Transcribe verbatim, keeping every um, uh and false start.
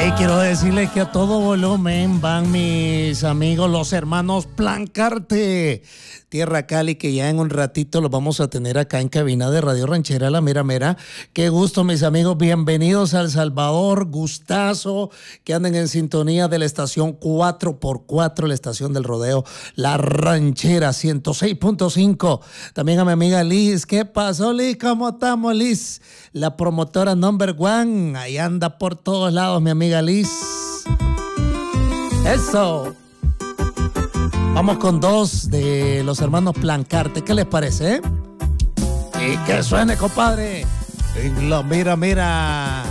Hey, quiero decirles que a todo volumen van mis amigos, los hermanos Plancarte, Tierra Cali, que ya en un ratito los vamos a tener acá en cabina de Radio Ranchera, la mera mera. Qué gusto, mis amigos, bienvenidos a El Salvador, gustazo que anden en sintonía de la estación cuatro por cuatro, la estación del rodeo, La Ranchera ciento seis punto cinco. También a mi amiga Liz. ¿Qué pasó, Liz? ¿Cómo estamos, Liz? La promotora number one, ahí anda por todos lados, mi amiga Liz. Eso. Vamos con dos de los hermanos Plancarte. ¿Qué les parece? Eh? Y que suene, compadre. La mira, mira.